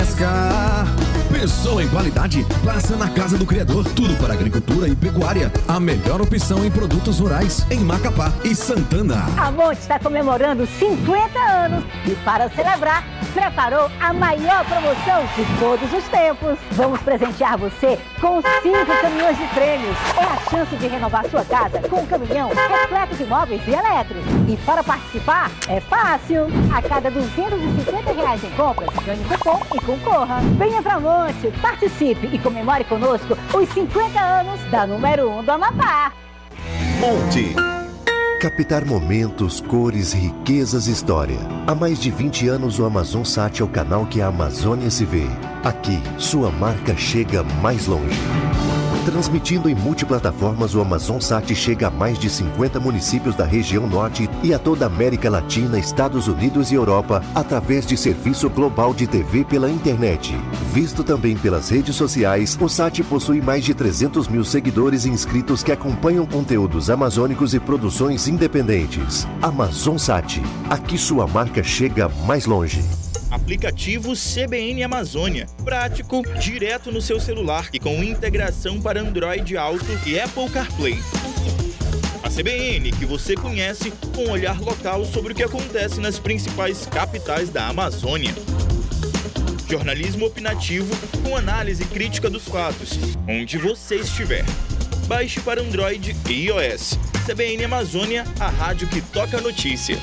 pescar. Pensou em qualidade? Passa na Casa do Criador. Tudo para agricultura e pecuária. A melhor opção em produtos rurais em Macapá e Santana. A Monte está comemorando 50 anos e para celebrar, preparou a maior promoção de todos os tempos. Vamos presentear você com 5 caminhões de prêmios. É a chance de renovar sua casa com um caminhão repleto de móveis e elétricos. E para participar, é fácil. A cada R$250 em compras, ganhe cupom e concorra. Venha pra Monte, participe e comemore conosco os 50 anos da número 1 do Amapá. Monte. Captar momentos, cores, riquezas e história. Há mais de 20 anos o Amazonsat é o canal que a Amazônia se vê. Aqui, sua marca chega mais longe. Transmitindo em multiplataformas, o Amazonsat chega a mais de 50 municípios da região norte e a toda a América Latina, Estados Unidos e Europa, através de serviço global de TV pela internet. Visto também pelas redes sociais, o SAT possui mais de 300 mil seguidores e inscritos que acompanham conteúdos amazônicos e produções independentes. Amazonsat, aqui sua marca chega mais longe. Aplicativo CBN Amazônia. Prático, direto no seu celular e com integração para Android Auto e Apple CarPlay. A CBN que você conhece com um olhar local sobre o que acontece nas principais capitais da Amazônia. Jornalismo opinativo com análise crítica dos fatos, onde você estiver. Baixe para Android e iOS. CBN Amazônia, a rádio que toca a notícia.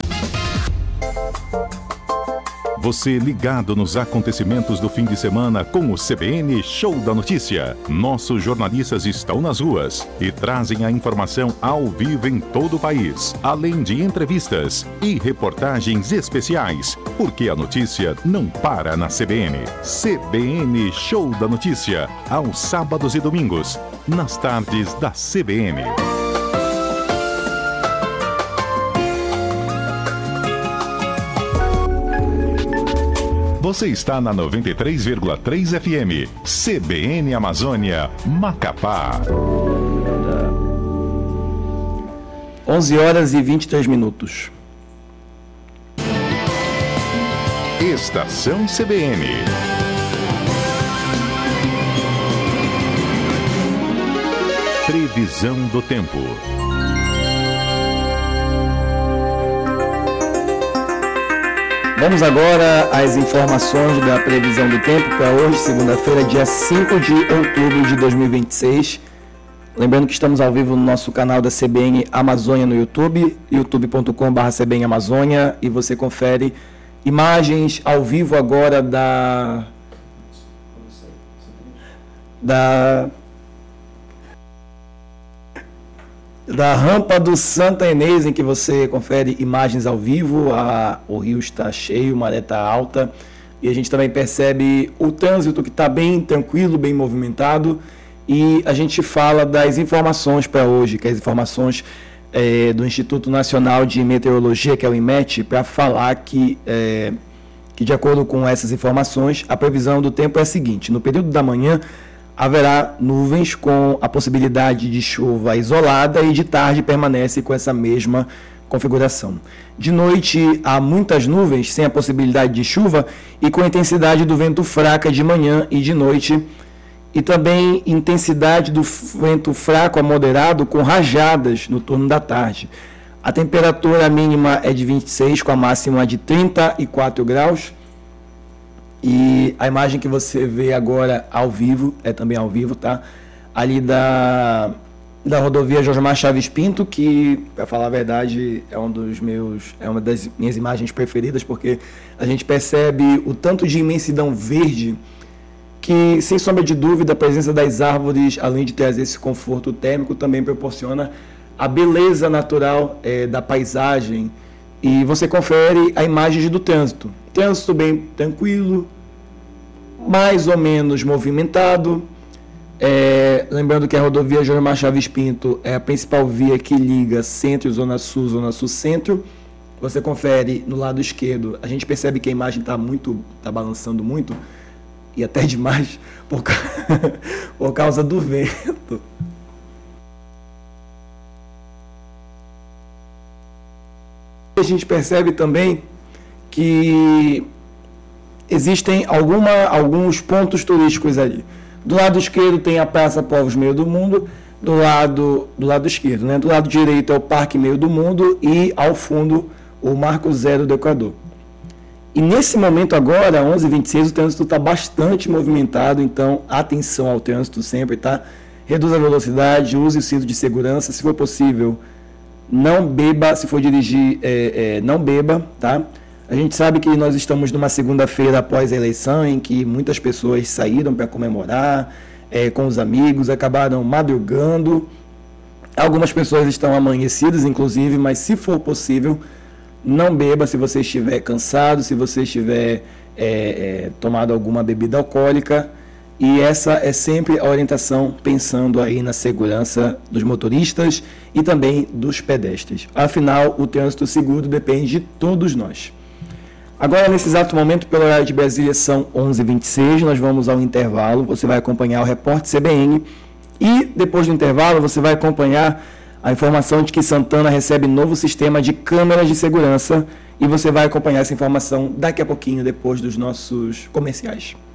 Você ligado nos acontecimentos do fim de semana com o CBN Show da Notícia. Nossos jornalistas estão nas ruas e trazem a informação ao vivo em todo o país, além de entrevistas e reportagens especiais, porque a notícia não para na CBN. CBN Show da Notícia, aos sábados e domingos, nas tardes da CBN. Você está na 93,3 FM, CBN Amazônia, Macapá. 11h23. Estação CBN. Previsão do tempo. Vamos agora às informações da previsão do tempo para hoje, segunda-feira, dia 5 de outubro de 2026. Lembrando que estamos ao vivo no nosso canal da CBN Amazônia no YouTube, youtube.com/CBN Amazônia, e você confere imagens ao vivo agora da rampa do Santa Inês, em que você confere imagens ao vivo. O rio está cheio, a maré está alta, e a gente também percebe o trânsito que está bem tranquilo, bem movimentado, e a gente fala das informações para hoje, que é as informações do Instituto Nacional de Meteorologia, que é o INMET, para falar que de acordo com essas informações, a previsão do tempo é a seguinte: no período da manhã haverá nuvens com a possibilidade de chuva isolada e de tarde permanece com essa mesma configuração. De noite há muitas nuvens sem a possibilidade de chuva e com intensidade do vento fraca de manhã e de noite, e também intensidade do vento fraco a moderado com rajadas no turno da tarde. A temperatura mínima é de 26, com a máxima de 34 graus. E a imagem que você vê agora ao vivo, é também ao vivo, tá? Ali da rodovia Josmar Chaves Pinto, que, para falar a verdade, é uma das minhas imagens preferidas, porque a gente percebe o tanto de imensidão verde que, sem sombra de dúvida, a presença das árvores, além de trazer esse conforto térmico, também proporciona a beleza natural da paisagem. E você confere a imagem do trânsito. Trânsito bem tranquilo, mais ou menos movimentado. Lembrando que a rodovia Josmar Chaves Pinto é a principal via que liga centro, zona sul, centro. Você confere no lado esquerdo, a gente percebe que a imagem está balançando muito, e até demais, por causa do vento. A gente percebe também que existem alguns pontos turísticos ali. Do lado esquerdo tem a Praça Povos Meio do Mundo, do lado esquerdo, né? Do lado direito é o Parque Meio do Mundo e ao fundo o Marco Zero do Equador. E nesse momento agora, 11h26, o trânsito está bastante movimentado, então atenção ao trânsito sempre, tá? Reduza a velocidade, use o cinto de segurança, se for possível, não beba, se for dirigir, não beba, tá? A gente sabe que nós estamos numa segunda-feira após a eleição, em que muitas pessoas saíram para comemorar com os amigos, acabaram madrugando. Algumas pessoas estão amanhecidas, inclusive, mas se for possível, não beba se você estiver cansado, se você estiver tomado alguma bebida alcoólica. E essa é sempre a orientação, pensando aí na segurança dos motoristas e também dos pedestres. Afinal, o trânsito seguro depende de todos nós. Agora, nesse exato momento, pelo horário de Brasília, são 11h26, nós vamos ao intervalo, você vai acompanhar o Repórter CBN e, depois do intervalo, você vai acompanhar a informação de que Santana recebe novo sistema de câmeras de segurança e você vai acompanhar essa informação daqui a pouquinho, depois dos nossos comerciais.